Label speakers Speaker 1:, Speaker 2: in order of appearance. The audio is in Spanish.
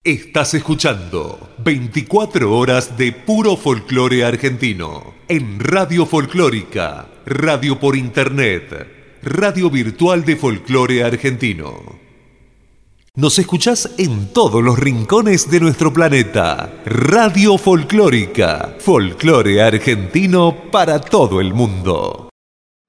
Speaker 1: Estás escuchando 24 horas de puro folclore argentino en Radio Folclórica, radio por internet, radio virtual de folclore argentino. Nos escuchás en todos los rincones de nuestro planeta. Radio Folclórica, folclore argentino para todo el mundo.